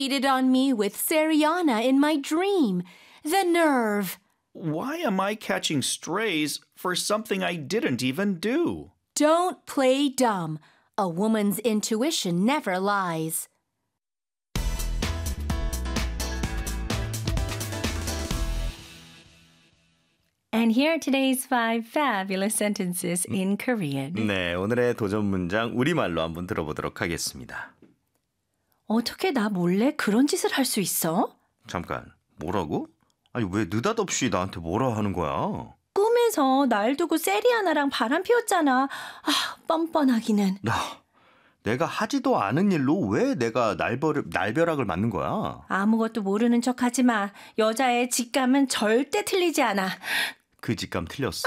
cheated on me with Sariana in my dream. The nerve. Why am I catching strays for something I didn't even do? Don't play dumb. A woman's intuition never lies. And here are today's 5 fabulous sentences in Korean. 네, 오늘의 도전 문장 우리말로 한번 들어보도록 하겠습니다. 어떻게 나 몰래 그런 짓을 할 수 있어? 잠깐, 뭐라고? 아니, 왜 느닷없이 나한테 뭐라 하는 거야? 꿈에서 날 두고 세리아나랑 바람 피웠잖아. 아, 뻔뻔하기는. 내가 하지도 않은 일로 왜 내가 날벼락을 맞는 거야? 아무것도 모르는 척하지 마. 여자의 직감은 절대 틀리지 않아. 그 직감 틀렸어.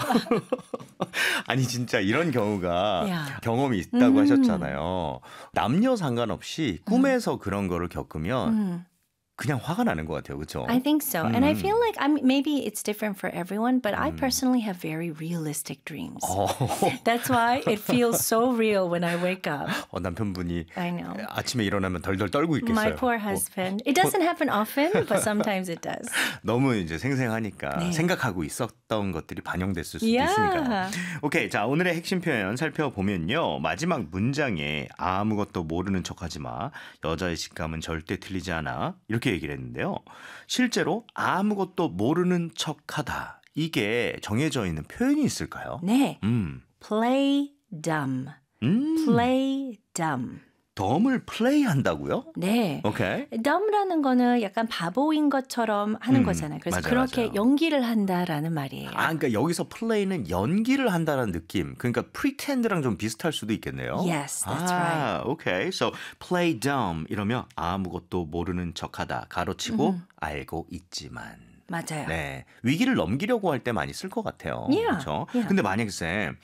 아니 진짜 이런 경우가 경험이 있다고 하셨잖아요. 남녀 상관없이 꿈에서 그런 거를 겪으면 그냥 화가 나는 것 같아요. 그렇죠? I think so. And I feel like maybe it's different for everyone, but I personally have very realistic dreams. That's why it feels so real when I wake up. 남편분이 I know. 아침에 일어나면 덜덜 떨고 있겠어요. My poor husband. It doesn't happen often, but sometimes it does. 너무 이제 생생하니까 생각하고 있었던 것들이 반영됐을 수도 있으니까요. 오케이, 자 오늘의 핵심 표현 살펴보면요. 마지막 문장에 아무것도 모르는 척하지 마. 여자의 직감은 절대 틀리지 않아. 이렇게 얘기를 했는데요. 실제로 아무것도 모르는 척하다. 이게 정해져 있는 표현이 있을까요? 네. Play dumb. Play dumb. dumb을 플레이한다고요? 네. 오케이. dumb라는 거는 약간 바보인 것처럼 하는 거잖아요. 그래서 그렇게 연기를 한다라는 말이에요. 그러니까 여기서 플레이는 연기를 한다는 느낌. 그러니까 pretend랑 좀 비슷할 수도 있겠네요. Yes, that's right. Okay. So play dumb 이러면 아무것도 모르는 척하다. 가로치고 알고 있지만. 맞아요. 네, 위기를 넘기려고 할 때 많이 쓸 것 같아요. 그렇죠? 근데 만약에 쌤,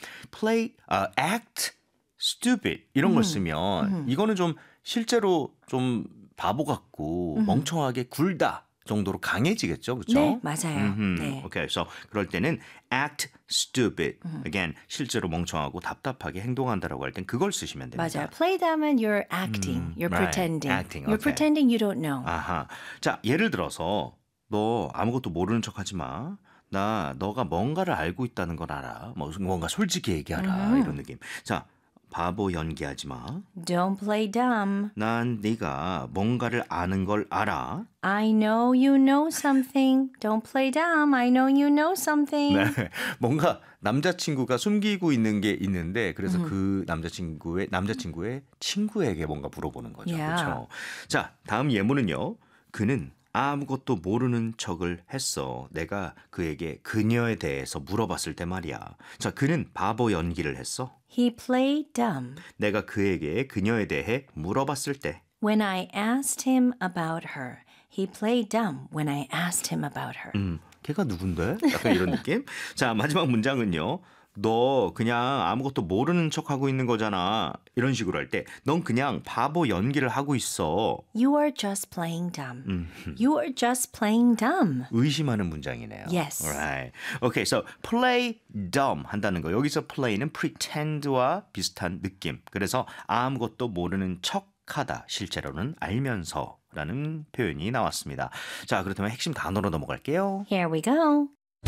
act stupid 이런 걸 쓰면 이거는 좀 실제로 좀 바보 같고 멍청하게 굴다 정도로 강해지겠죠, 그렇죠? 네, 맞아요. 네. Okay, so 그럴 때는 act stupid. Again, 실제로 멍청하고 답답하게 행동한다라고 할 땐 그걸 쓰시면 됩니다. 맞아요. Play dumb you're acting, you're pretending. Acting, You're okay. pretending you don't know. 아하. 자, 예를 들어서 너 아무것도 모르는 척하지 마. 너가 뭔가를 알고 있다는 걸 알아. 뭔가 솔직히 얘기하라. 이런 느낌. 자, 바보 연기하지 마. Don't play dumb. 난 네가 뭔가를 아는 걸 알아. I know you know something. Don't play dumb. I know you know something. 네, 뭔가 남자친구가 숨기고 있는 게 있는데 그래서 그 남자친구의 친구에게 뭔가 물어보는 거죠. 그렇죠? 자, 다음 예문은요. 그는 아무것도 모르는 척을 했어. 내가 그에게 그녀에 대해서 물어봤을 때 말이야. 자, 그는 바보 연기를 했어. He played dumb. 내가 그에게 그녀에 대해 물어봤을 때. When I asked him about her. He played dumb when I asked him about her. 걔가 누군데? 약간 이런 느낌? 자, 마지막 문장은요. 너 그냥 아무것도 모르는 척하고 있는 거잖아. 이런 식으로 할 때 넌 그냥 바보 연기를 하고 있어. You are just playing dumb. You are just playing dumb. 의심하는 문장이네요. Yes. Right. Okay, so play dumb 한다는 거. 여기서 play는 pretend와 비슷한 느낌. 그래서 아무것도 모르는 척하다. 실제로는 알면서라는 표현이 나왔습니다. 자, 그렇다면 핵심 단어로 넘어갈게요. Here we go.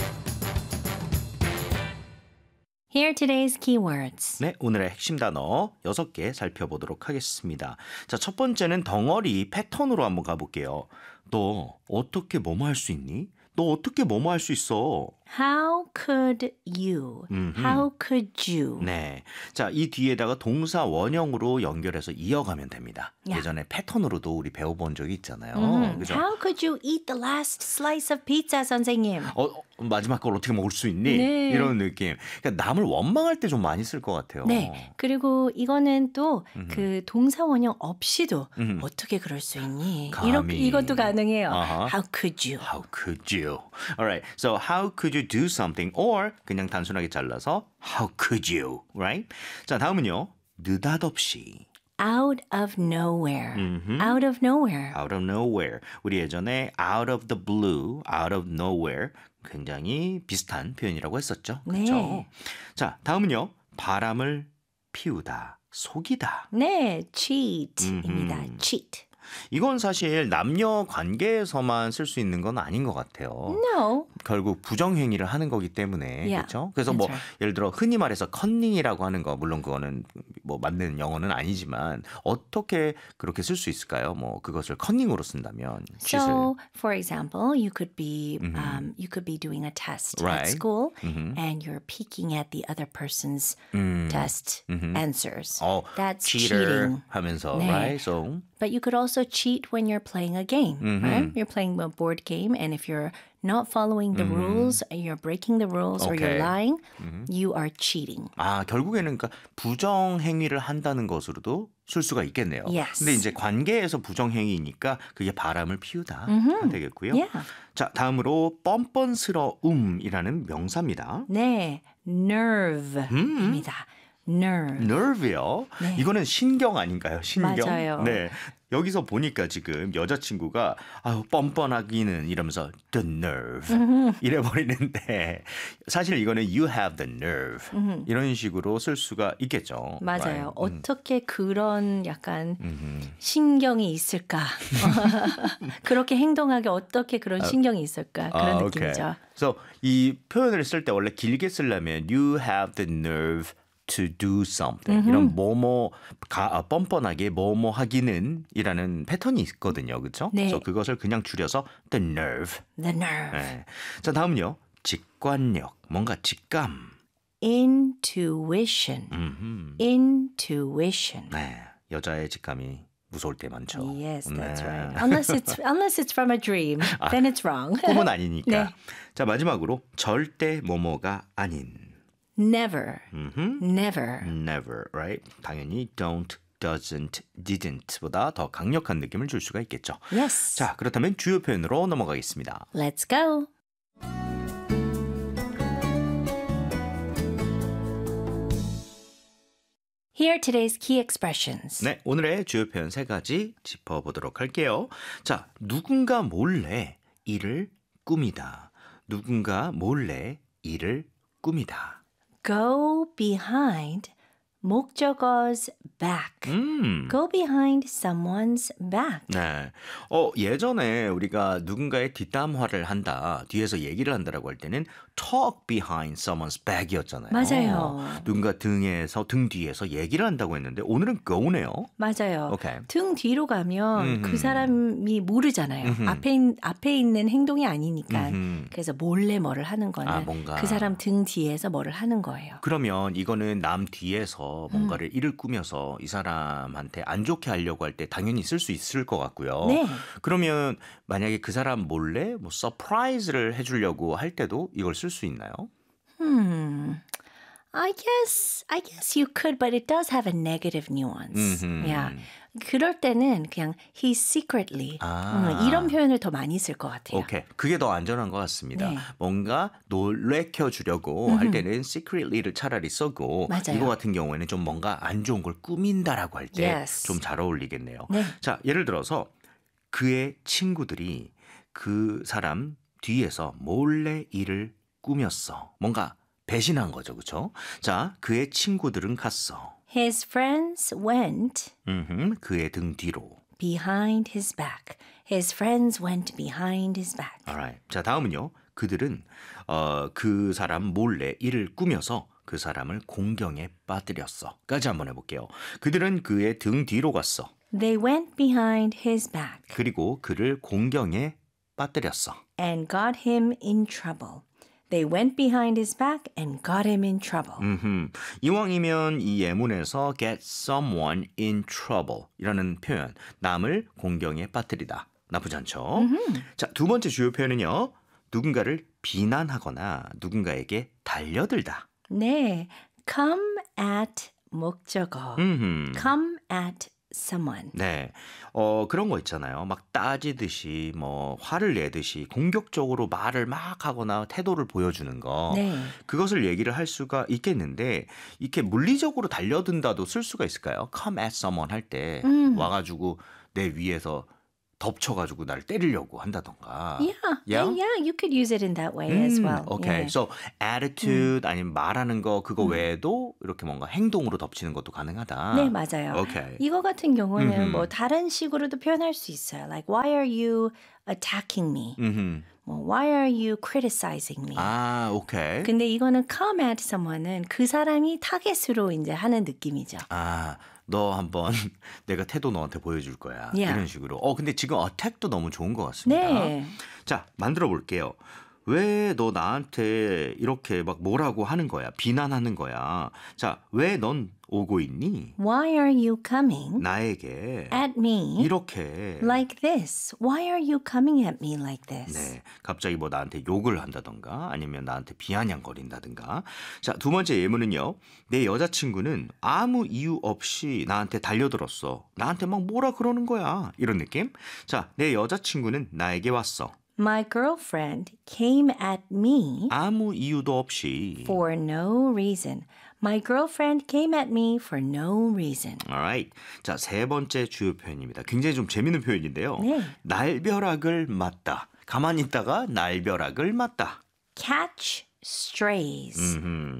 Here are today's keywords. 네, 오늘의 핵심 단어 6개 살펴보도록 하겠습니다. 자, 첫 번째는 덩어리 패턴으로 한번 가볼게요. 너 어떻게 뭐뭐 할 수 있니? 너 어떻게 뭐뭐 할 수 있어? How could you? How could you? 네, 자, 이 뒤에다가 동사 원형으로 연결해서 이어가면 됩니다. 예전에 패턴으로도 우리 배워본 적이 있잖아요. 그죠? How could you eat the last slice of pizza, 선생님? 마지막 걸 어떻게 먹을 수 있니? 네. 이런 느낌. 그러니까 남을 원망할 때 좀 많이 쓸 것 같아요. 네. 그리고 이거는 또 그 동사 원형 없이도 어떻게 그럴 수 있니? 이것도 가능해요. How could you? How could you? Alright. So how could you do something? Or 그냥 단순하게 잘라서 how could you? Right? 자, 다음은요. 느닷없이. Out of nowhere. Out of nowhere. Out of nowhere. 우리 예전에 out of the blue, out of nowhere 굉장히 비슷한 표현이라고 했었죠. 그렇죠? 네. 자, 다음은요. 바람을 피우다, 속이다. 네, cheat입니다. cheat. 이건 사실 남녀 관계에서만 쓸 수 있는 건 아닌 것 같아요. No. 결국 부정행위를 하는 거기 때문에 Yeah, 그렇죠. 그래서 뭐 that's right. 예를 들어 흔히 말해서 컨닝이라고 하는 거 물론 그거는 뭐 맞는 영어는 아니지만 어떻게 그렇게 쓸 수 있을까요? 뭐 그것을 컨닝으로 쓴다면 cheat을. So, for example, you could be doing a test Right. at school, and you're peeking at the other person's test answers. That's cheater cheating. 하면서 네. right? So But you could also cheat when you're playing a game, right? You're playing a board game, and if you're not following the rules, you're breaking the rules, or Okay. you're lying, you are cheating. 아, 결국에는 그러니까 부정 행위를 한다는 것으로도 쓸 수가 있겠네요. Yes. 근데 이제 관계에서 부정 행위니까 그게 바람을 피우다 하면 되겠고요. Yeah. 자, 다음으로 뻔뻔스러움이라는 명사입니다. 네, nerve입니다. nerve. nerve요. 네. 이거는 신경 아닌가요? 신경. 맞아요. 네. 여기서 보니까 지금 여자친구가 아유 뻔뻔하기는 이러면서 the nerve 이래 버리는데 사실 이거는 you have the nerve 이런 식으로 쓸 수가 있겠죠. 맞아요. Right? 어떻게 그런 약간 신경이 있을까? 그렇게 행동하기 어떻게 그런 신경이 있을까? 그런 느낌이죠. 그래서 이 표현을 쓸 때 원래 길게 쓰려면 you have the nerve to do something 이런 뭐뭐 뻔뻔하게 뭐뭐 하기는 이라는 패턴이 있거든요. 그렇죠? 네. 그래서 그것을 그냥 줄여서 the nerve. The nerve. 네. 자, 다음은요. 직관력. 뭔가 직감. Intuition. Intuition. 네. 여자의 직감이 무서울 때 많죠. Yes, that's 네. right. Unless it's from a dream, then it's wrong. 꿈은 아니니까. 네. 자, 마지막으로 절대 뭐뭐가 아닌. Never. Never. Never, right? 당연히 don't, doesn't, didn't보다 더 강력한 느낌을 줄 수가 있겠죠. Yes. 자, 그렇다면 주요 표현으로 넘어가겠습니다. Let's go. Here are today's key expressions. 네, 오늘의 주요 표현 3가지 짚어보도록 할게요. 자, 누군가 몰래 일을 꾸미다. 누군가 몰래 일을 꾸미다. Go behind 목적어's back. Go behind someone's back. 네. 예전에 우리가 누군가의 뒷담화를 한다, 뒤에서 얘기를 한다라고 할 때는 talk behind someone's back이었잖아요. 맞아요. 누군가 등 뒤에서 얘기를 한다고 했는데 오늘은 go네요. 맞아요. 오케이. 등 뒤로 가면 그 사람이 모르잖아요. 앞에 있는 행동이 아니니까. 그래서 몰래 뭐를 하는 거는 뭔가. 그 사람 등 뒤에서 뭐를 하는 거예요. 그러면 이거는 남 뒤에서 뭔가를 일을 꾸며서 이 사람한테 안 좋게 하려고 할 때 당연히 쓸 수 있을 것 같고요. 네. 그러면 만약에 그 사람 몰래 뭐 서프라이즈를 해주려고 할 때도 이걸 쓸 수 있나요? I guess you could, but it does have a negative nuance. Yeah. 그럴 때는 그냥 he secretly 이런 표현을 더 많이 쓸 것 같아요. 오케이. 그게 더 안전한 것 같습니다. 네. 뭔가 놀래켜 주려고 할 때는 secretly를 차라리 쓰고 맞아요. 이거 같은 경우에는 좀 뭔가 안 좋은 걸 꾸민다라고 할 때 좀 Yes. 잘 어울리겠네요. 네. 자, 예를 들어서 그의 친구들이 그 사람 뒤에서 몰래 일을 꾸몄어. 뭔가 배신한 거죠. 그렇죠? 자, 그의 친구들은 갔어. His friends went 그의 등 뒤로. behind his back. His friends went behind his back. Alright. 자, 다음은요. 그들은 그 사람 몰래 일을 꾸며서 그 사람을 공경에 빠뜨렸어. 까지 한번 해볼게요. 그들은 그의 등 뒤로 갔어. They went behind his back 그리고 그를 공경에 빠뜨렸어. and got him in trouble. They went behind his back and got him in trouble. 이왕이면 이 예문에서 get someone in trouble 이라는 표현, 남을 공경에 빠뜨리다. 나쁘지 않죠? 자, 두 번째 주요 표현은요. 누군가를 비난하거나 누군가에게 달려들다. 네, come at 목적어. Come at someone. 네, 그런 거 있잖아요. 막 따지듯이, 뭐 화를 내듯이 공격적으로 말을 막 하거나 태도를 보여주는 거. 네. 그것을 얘기를 할 수가 있겠는데 이렇게 물리적으로 달려든다도 쓸 수가 있을까요? Come at someone 할 때 와가지고 내 위에서 덮쳐가지고 날 때리려고 한다던가. Yeah, you could use it in that way as well. Okay. So attitude 아니면 말하는 거 그거 외에도 이렇게 뭔가 행동으로 덮치는 것도 가능하다. 네, 맞아요. Okay. 이거 같은 경우는 뭐 다른 식으로도 표현할 수 있어요. Like, why are you attacking me? 뭐, why are you criticizing me? 아, 오케이. 근데 이거는 come at someone은 그 사람이 타겟으로 이제 하는 느낌이죠. 아, 너 한번 내가 태도 너한테 보여줄 거야. Yeah. 이런 식으로. 근데 지금 attack도 너무 좋은 것 같습니다. 네. 자, 만들어 볼게요. 왜 너 나한테 이렇게 막 뭐라고 하는 거야? 비난하는 거야. 자, 왜 넌 오고 있니? Why are you coming 나에게 at me 이렇게 like this? Why are you coming at me like this? 네, 갑자기 뭐 나한테 욕을 한다던가 아니면 나한테 비아냥거린다든가. 자, 두 번째 예문은요. 내 여자친구는 아무 이유 없이 나한테 달려들었어. 나한테 막 뭐라 그러는 거야. 이런 느낌. 자, 내 여자친구는 나에게 왔어. My girlfriend came at me 아무 이유도 없이. for no reason. My girlfriend came at me for no reason. Alright. 자, 세 번째 주요 표현입니다. 굉장히 좀 재밌는 표현인데요. 네. 날벼락을 맞다. 가만히 있다가 날벼락을 맞다. Catch strays.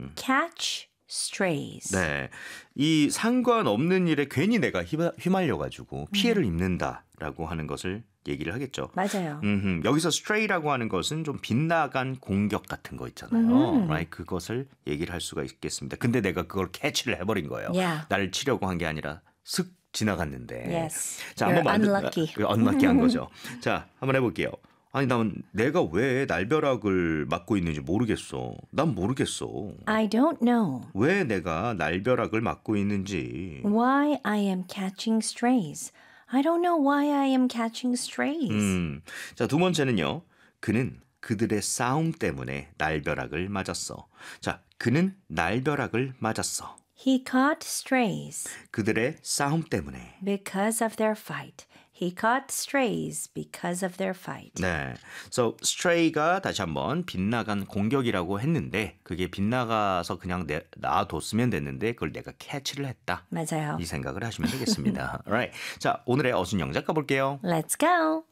Catch strays. 네, 이 상관없는 일에 괜히 내가 휘말려가지고 피해를 입는다라고 하는 것을 얘기를 하겠죠. 맞아요. 여기서 stray라고 하는 것은 좀 빗나간 공격 같은 거 있잖아요. Right? 그것을 얘기를 할 수가 있겠습니다. 근데 내가 그걸 캐치를 해버린 거예요. Yeah. 나를 치려고 한 게 아니라 슥 지나갔는데. Yes. 자, You're 한번 unlucky. unlucky한 거죠. 자, 한번 해볼게요. 아니, 난 내가 왜 날벼락을 맞고 있는지 모르겠어. 난 모르겠어. I don't know 왜 내가 날벼락을 맞고 있는지. why I am catching strays. I don't know why I am catching strays. 자, 두 번째는요. 그는 그들의 싸움 때문에 날벼락을 맞았어. 자, 그는 날벼락을 맞았어. He caught strays 그들의 싸움 때문에. because of their fight. He caught strays because of their fight. 네. So stray가 다시 한번 빗나간 공격이라고 했는데 그게 빗나가서 그냥 놔뒀으면 됐는데 그걸 내가 캐치를 했다. 맞아요. 이 생각을 하시면 되겠습니다. Alright. 자, 오늘의 어순 영작 가볼게요. Let's go.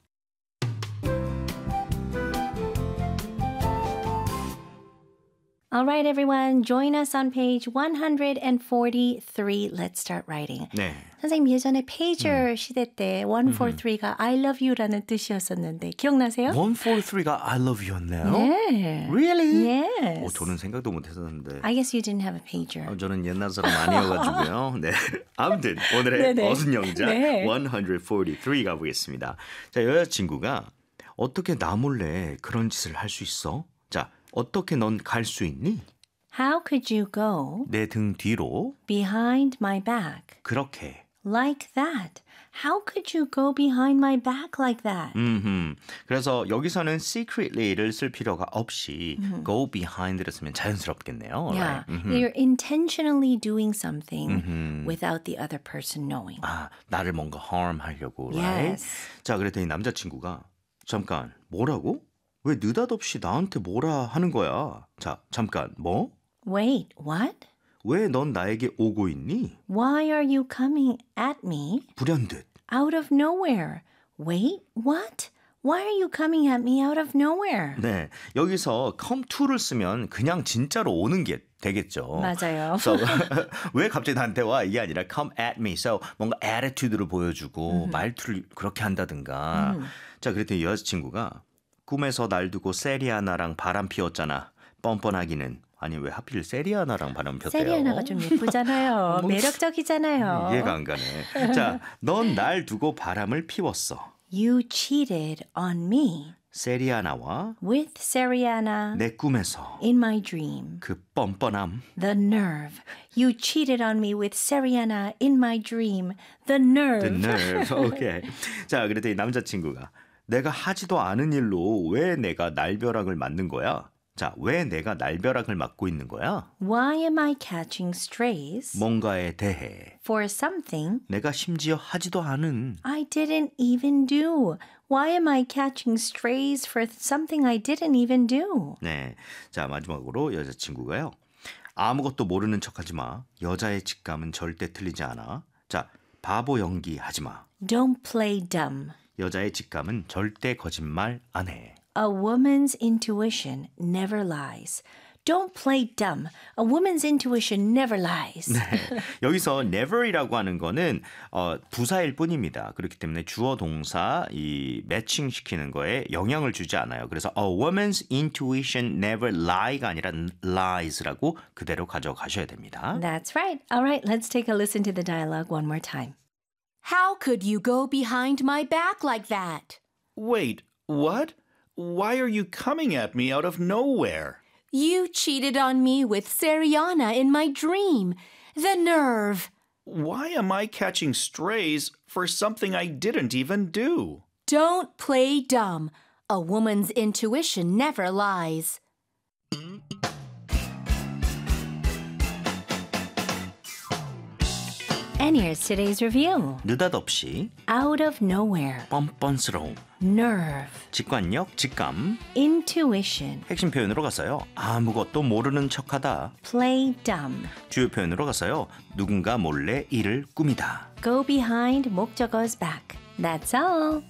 All right, everyone. Join us on page 143. Let's start writing. 네. 선생님 예전에 페이저 시대 때 143가 I love you라는 뜻이었었는데 기억나세요? 143가 I love you였네요. 네. Really? Yes. 저는 생각도 못했었는데. I guess you didn't have a pager. 저는 옛날 사람 아니어가지고요. 네. 아무튼 오늘의 네네. 어순 영작 네. 143 가보겠습니다. 자, 여자친구가 어떻게 나 몰래 그런 짓을 할 수 있어? 자, 어떻게 넌 갈 수 있니? How could you go 내 등 뒤로 behind my back 그렇게. like that? How could you go behind my back like that? 그래서 여기서는 secretly를 쓸 필요가 없이 go behind를 쓰면 자연스럽겠네요. Yeah, Right? you're intentionally doing something without the other person knowing. 아, 나를 뭔가 harm하려고. Right? Yes. 자, 그랬더니 남자친구가 잠깐 뭐라고? 왜 느닷없이 나한테 뭐라 하는 거야? 자, 잠깐 뭐? Wait, what? 왜 넌 나에게 오고 있니? Why are you coming at me 불현듯. out of nowhere? Wait, what? Why are you coming at me out of nowhere? 네, 여기서 come to를 쓰면 그냥 진짜로 오는 게 되겠죠. 맞아요. So, 왜 갑자기 나한테 와? 이게 아니라 come at me. So 뭔가 attitude를 보여주고 말투를 그렇게 한다든가. 자, 그랬더니 여자친구가 꿈에서 날 두고 세리아나랑 바람 피웠잖아. 뻔뻔하기는. 아니 왜 하필 세리아나랑 바람 폈대요? 세리아나가 좀 예쁘잖아요. 매력적이잖아요. 이해가 안 가네. 자, 넌 날 두고 바람을 피웠어. You cheated on me 세리아나와 with Seriana 내 꿈에서 in my dream. 그 뻔뻔함. The nerve. You cheated on me with Seriana in my dream. The nerve. The nerve. 오케이. 자, 그랬더니 남자친구가 내가 하지도 않은 일로 왜 내가 날벼락을 맞는 거야? 자, 왜 내가 날벼락을 맞고 있는 거야? Why am I catching strays 뭔가에 대해 for something 내가 심지어 하지도 않은 I didn't even do? Why am I catching strays for something I didn't even do? 네. 자, 마지막으로 여자친구가요. 아무것도 모르는 척하지 마. 여자의 직감은 절대 틀리지 않아. 자, 바보 연기 하지 마. Don't play dumb. 여자의 직감은 절대 거짓말 안 해. A woman's intuition never lies. Don't play dumb. A woman's intuition never lies. 네, 여기서 never이라고 하는 거는 부사일 뿐입니다. 그렇기 때문에 주어 동사 이 매칭시키는 거에 영향을 주지 않아요. 그래서 a woman's intuition never lie가 아니라 lies라고 그대로 가져가셔야 됩니다. That's right. All right, let's take a listen to the dialogue one more time. How could you go behind my back like that? Wait, what? Why are you coming at me out of nowhere? You cheated on me with Sariana in my dream. The nerve. Why am I catching strays for something I didn't even do? Don't play dumb. A woman's intuition never lies. And here's today's review. 느닷없이 Out of nowhere. 뻔뻔스러움, Nerve. 직관력, 직감, Intuition. 핵심 표현으로 가서요. 아무것도 모르는 척하다. Play dumb. 주요 표현으로 가서요. 누군가 몰래 일을 꾸미다. Go behind 목적어's back. That's all.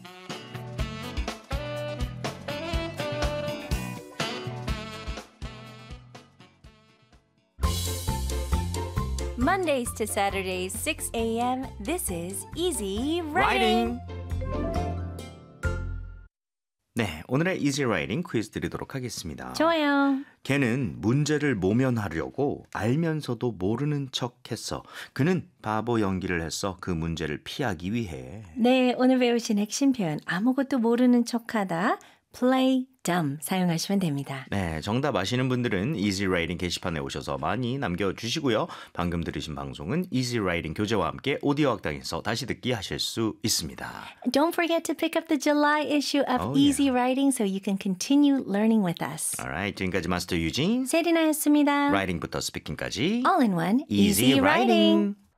Mondays to Saturdays, 6 a.m. This is Easy Writing. 네, 오늘의 Easy Writing 퀴즈 드리도록 하겠습니다. 좋아요. 걔는 문제를 모면하려고 알면서도 모르는 척했어. 그는 바보 연기를 했어. 그 문제를 피하기 위해. 네, 오늘 배우신 핵심 표현 아무것도 모르는 척하다. Play dumb 사용하시면 됩니다. 네, 정답 아시는 분들은 Easy Writing 게시판에 오셔서 많이 남겨주시고요. 방금 들으신 방송은 Easy Writing 교재와 함께 오디오 학당에서 다시 듣기 하실 수 있습니다. Don't forget to pick up the July issue of Oh, Easy yeah. Writing so you can continue learning with us. Alright, 지금까지 마스터 유진. 세리나였습니다. 라이팅부터 스피킹까지 All in one, Easy Writing.